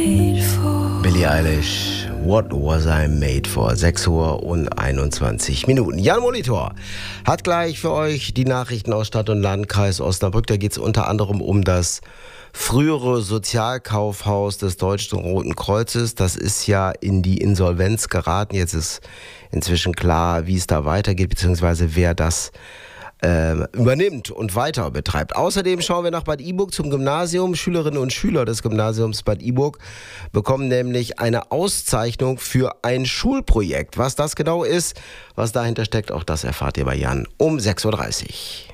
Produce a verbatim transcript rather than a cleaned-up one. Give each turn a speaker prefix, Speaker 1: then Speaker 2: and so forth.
Speaker 1: made for?
Speaker 2: Billie Eilish, What Was I Made For? sechs Uhr und einundzwanzig Minuten. Jan Molitor hat gleich für euch die Nachrichten aus Stadt und Landkreis Osnabrück. Da geht es unter anderem um das frühere Sozialkaufhaus des Deutschen Roten Kreuzes. Das ist ja in die Insolvenz geraten. Jetzt ist inzwischen klar, wie es da weitergeht, beziehungsweise wer das äh, übernimmt und weiter betreibt. Außerdem schauen wir nach Bad Iburg zum Gymnasium. Schülerinnen und Schüler des Gymnasiums Bad Iburg bekommen nämlich eine Auszeichnung für ein Schulprojekt. Was das genau ist, was dahinter steckt, auch das erfahrt ihr bei Jan um sechs Uhr dreißig.